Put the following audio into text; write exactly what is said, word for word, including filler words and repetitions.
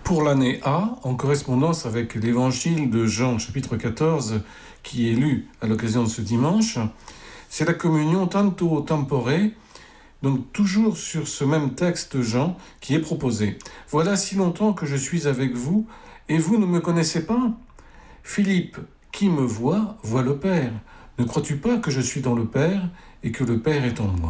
Pour l'année A, en correspondance avec l'évangile de Jean, chapitre quatorze, qui est lu à l'occasion de ce dimanche, c'est la communion tanto tempore, donc toujours sur ce même texte Jean, qui est proposé. Voilà si longtemps que je suis avec vous, et vous ne me connaissez pas. Philippe, qui me voit, voit le Père. Ne crois-tu pas que je suis dans le Père et que le Père est en moi ?